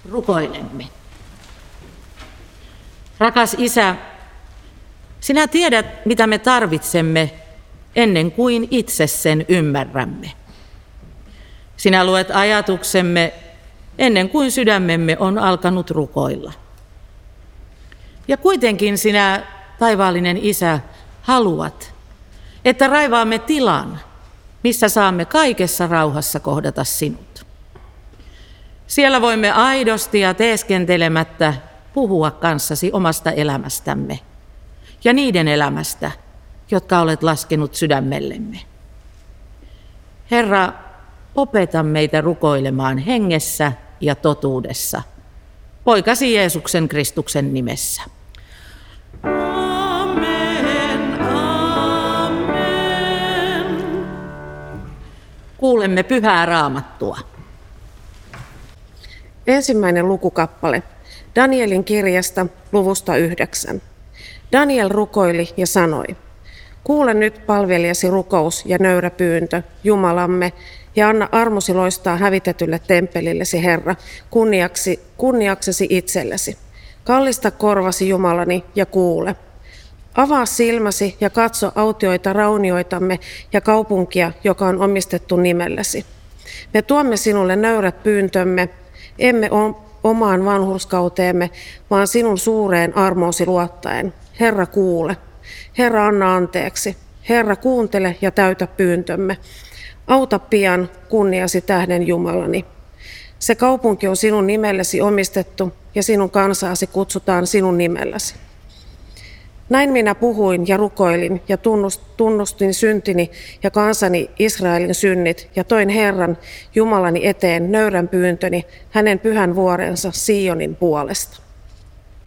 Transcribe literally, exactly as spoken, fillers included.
Rukoilemme. Rakas Isä, sinä tiedät, mitä me tarvitsemme ennen kuin itse sen ymmärrämme. Sinä luet ajatuksemme ennen kuin sydämemme on alkanut rukoilla. Ja kuitenkin sinä, taivaallinen Isä, haluat, että raivaamme tilan, missä saamme kaikessa rauhassa kohdata sinut. Siellä voimme aidosti ja teeskentelemättä puhua kanssasi omasta elämästämme ja niiden elämästä, jotka olet laskenut sydämellemme. Herra, opeta meitä rukoilemaan hengessä ja totuudessa, Poikasi Jeesuksen Kristuksen nimessä. Amen, amen. Kuulemme Pyhää Raamattua. Ensimmäinen lukukappale Danielin kirjasta luvusta yhdeksän. Daniel rukoili ja sanoi: Kuule nyt palvelijasi rukous ja nöyrä pyyntö, Jumalamme, ja anna armosi loistaa hävitetylle temppelillesi, Herra, kunniaksi, kunniaksesi itsellesi. Kallista korvasi, Jumalani, ja kuule. Avaa silmäsi ja katso autioita raunioitamme ja kaupunkia, joka on omistettu nimellesi. Me tuomme sinulle nöyrät pyyntömme, emme omaan vanhurskauteemme, vaan sinun suureen armoosi luottaen. Herra, kuule. Herra, anna anteeksi. Herra, kuuntele ja täytä pyyntömme. Auta pian, kunniasi tähden Jumalani. Se kaupunki on sinun nimellesi omistettu ja sinun kansaasi kutsutaan sinun nimelläsi. Näin minä puhuin ja rukoilin ja tunnustin syntini ja kansani Israelin synnit ja toin Herran Jumalani eteen nöyrän pyyntöni hänen pyhän vuorensa Sionin puolesta.